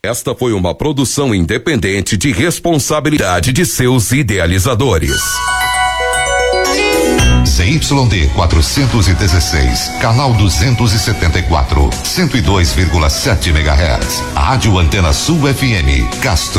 Esta foi uma produção independente de responsabilidade de seus idealizadores. ZYD 416, canal 274, 102,7 MHz. Rádio Antena Sul FM, Castro.